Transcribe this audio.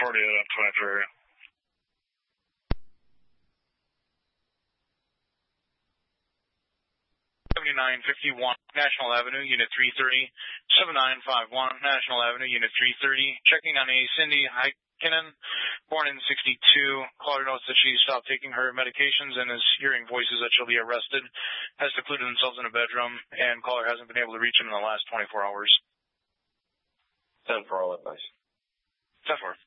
40 on 23. 7951 National Avenue, Unit 330. 7951 National Avenue, Unit 330. Checking on a Cindy Heikkinen, born in 62. Caller notes that she stopped taking her medications and is hearing voices that she'll be arrested. Has secluded themselves in a bedroom, and caller hasn't been able to reach him in the last 24 hours. 10-4, all advice. 10-4.